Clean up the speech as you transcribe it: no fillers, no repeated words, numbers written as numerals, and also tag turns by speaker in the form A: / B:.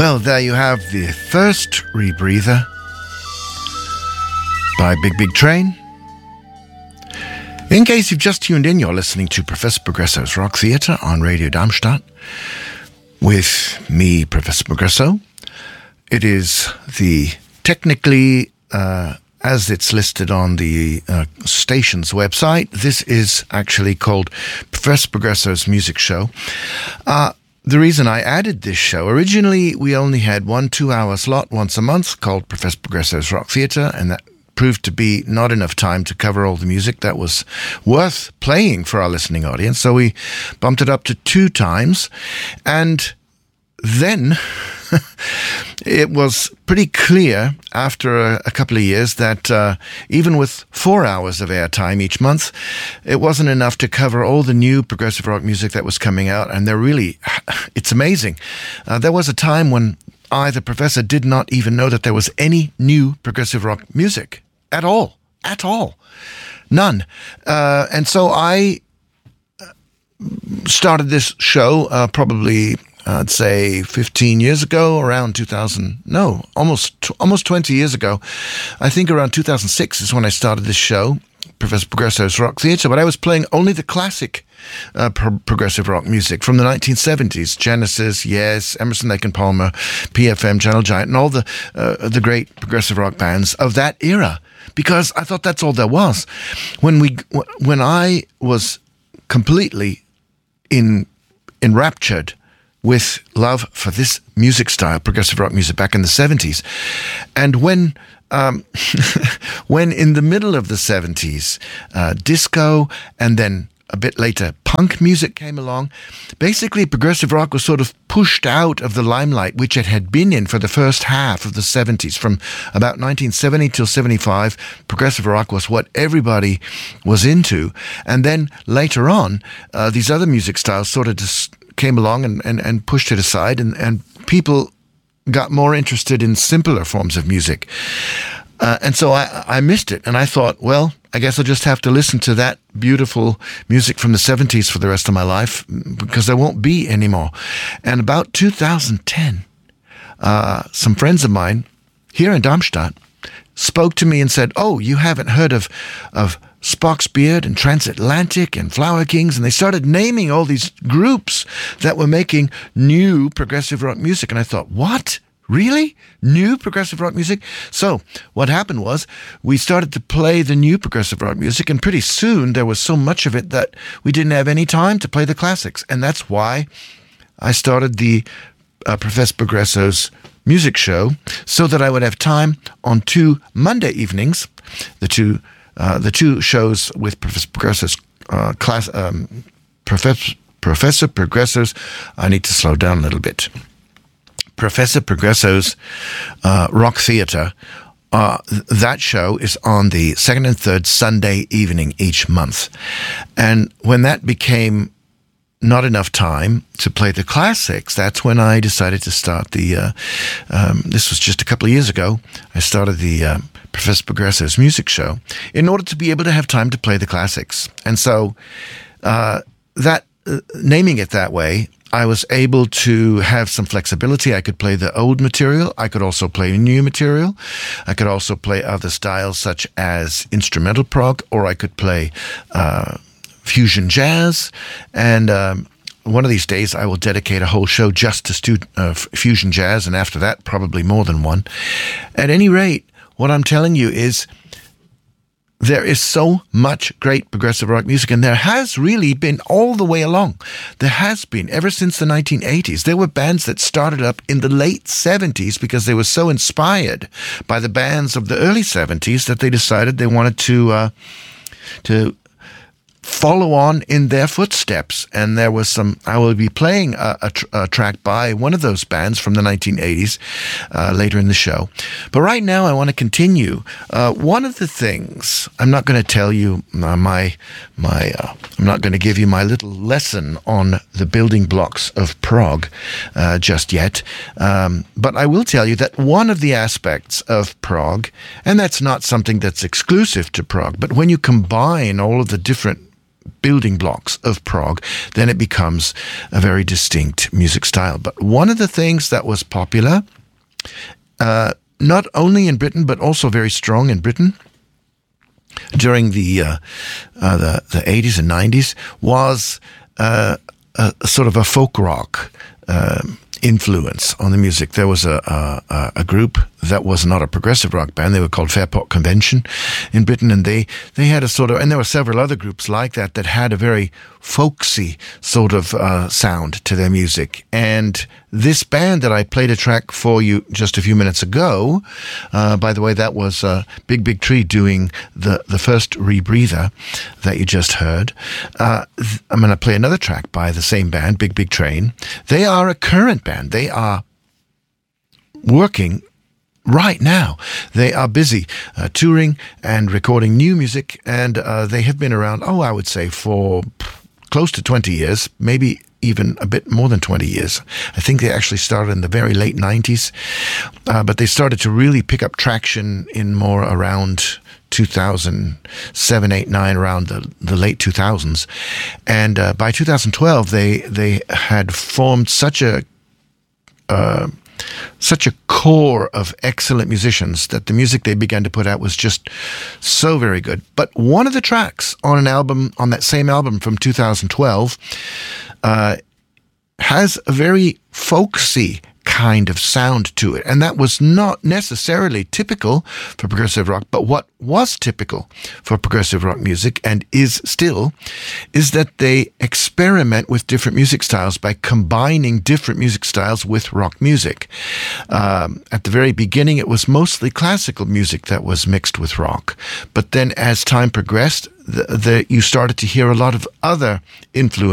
A: Well, there you have the first rebreather by Big Big Train. In case you've just tuned in, you're listening to Professor Progresso's Rock Theatre on Radio Darmstadt with me, Professor Progresso. It is the technically, as it's listed on the station's website, this is actually called Professor Progresso's Music Show. The reason I added this show, originally we only had 1 2-hour slot once a month called Professor Progresso's Rock Theatre, and that proved to be not enough time to cover all the music that was worth playing for our listening audience. So we bumped it up to 2 times. And then it was pretty clear after a couple of years that even with 4 hours of airtime each month, it wasn't enough to cover all the new progressive rock music that was coming out. And it's amazing. There was a time when I, the professor, did not even know that there was any new progressive rock music at all. None. And so I started this show probably, I'd say 15 years ago, around 2000, no, almost 20 years ago. I think around 2006 is when I started this show, Professor Progresso's Rock Theatre, but I was playing only the classic progressive rock music from the 1970s. Genesis, Yes, Emerson, Lake and Palmer, PFM, Gentle Giant, and all the great progressive rock bands of that era, because I thought that's all there was. When I was completely enraptured with love for this music style, progressive rock music, back in the 70s, and when in the middle of the 70s, disco, and then a bit later, punk music came along. Basically, progressive rock was sort of pushed out of the limelight, which it had been in for the first half of the 70s. From about 1970 till 75, progressive rock was what everybody was into. And then later on, these other music styles sort of just came along and pushed it aside, and people got more interested in simpler forms of music. And so I missed it, and I thought, well, I guess I'll just have to listen to that beautiful music from the 70s for the rest of my life, because there won't be any more. And about 2010, some friends of mine here in Darmstadt spoke to me and said, oh, you haven't heard of Spock's Beard and Transatlantic and Flower Kings, and they started naming all these groups that were making new progressive rock music. And I thought, what? Really? New progressive rock music? So what happened was we started to play the new progressive rock music, and pretty soon there was so much of it that we didn't have any time to play the classics. And that's why I started the Professor Progresso's Music Show, so that I would have time on 2 Monday evenings, the two shows with Professor Progresso's Professor Progresso's. I need to slow down a little bit. Professor Progresso's Rock Theatre. That show is on the second and third Sunday evening each month. And when that became not enough time to play the classics, that's when I decided to start this was just a couple of years ago, I started the Professor Progresso's Music Show in order to be able to have time to play the classics. And so naming it that way, I was able to have some flexibility. I could play the old material. I could also play new material. I could also play other styles such as instrumental prog, or I could play fusion jazz. And one of these days I will dedicate a whole show just to fusion jazz, and after that probably more than one. At any rate, what I'm telling you is there is so much great progressive rock music, and there has really been all the way along. There has been, ever since the 1980s. There were bands that started up in the late 70s because they were so inspired by the bands of the early 70s that they decided they wanted to follow on in their footsteps. And there was I will be playing a track by one of those bands from the 1980s later in the show. But right now I want to continue. One of the things, I'm not going to tell you I'm not going to give you my little lesson on the building blocks of prog just yet. But I will tell you that one of the aspects of prog, and that's not something that's exclusive to prog, but when you combine all of the different building blocks of prog, then it becomes a very distinct music style. But one of the things that was popular, not only in Britain, but also very strong in Britain during the 80s and 90s, was a sort of a folk rock influence on the music. There was a group that was not a progressive rock band. They were called Fairport Convention in Britain, and they had a sort of, and there were several other groups like that had a very folksy sort of sound to their music. And this band that I played a track for you just a few minutes ago, by the way, that was Big Big Tree doing the first Rebreather that you just heard. I'm going to play another track by the same band, Big Big Train. They are a current band. They are working right now. They are busy touring and recording new music, and they have been around, I would say, for close to 20 years, maybe even a bit more than 20 years. I think they actually started in the very late 90s, but they started to really pick up traction in more around 2007, 8, 9, around the late 2000s. And by 2012, they had formed such a core of excellent musicians that the music they began to put out was just so very good. But one of the tracks on that same album from 2012, has a very folksy kind of sound to it. And that was not necessarily typical for progressive rock, but what was typical for progressive rock music, and is still, is that they experiment with different music styles by combining different music styles with rock music. At the very beginning, it was mostly classical music that was mixed with rock. But then as time progressed, you started to hear a lot of other influences